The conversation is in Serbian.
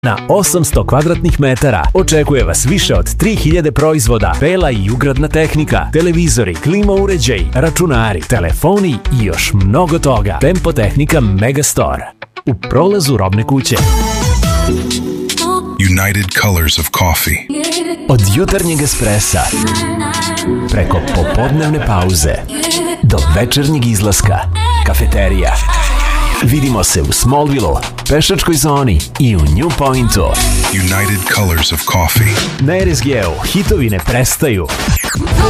Na 800 kvadratnih metara očekuje vas više od 3000 proizvoda, pela i ugradna tehnika, televizori, klima uređaji, računari, telefoni i još mnogo toga. Tempo Tehnika Megastore. U prolazu Robne kuće. United Colors of Coffee. Od jutarnjeg espresa, preko popodnevne pauze, do večernjeg izlaska, kafeterija. Vidimo se u Smallville, pešačkoj zoni i u New Pointu. United Colors of Coffee. Na RSG-u hitovi ne prestaju.